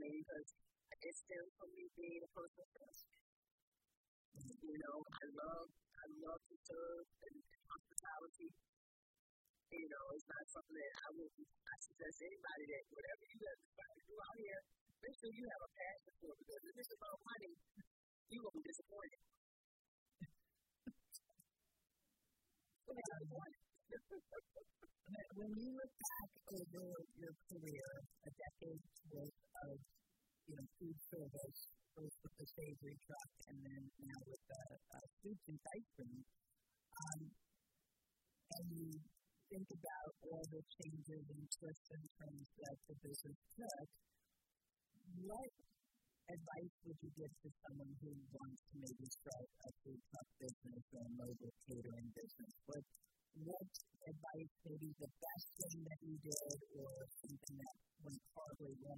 because it stems from me being a person first. I love to serve and hospitality. It's not something that I suggest anybody that whatever you have decided to do out here, make sure you have a passion for it, because if it's about money, you're going to be disappointed. When you look back over your career, a decade's worth of food service, first with the savory truck and then now with the soups and ice cream, and you think about all the changes and twists and turns that the business took, what advice would you give to someone who wants to maybe start a food truck business or a mobile catering business? What advice, maybe the best thing that you did or something that went horribly wrong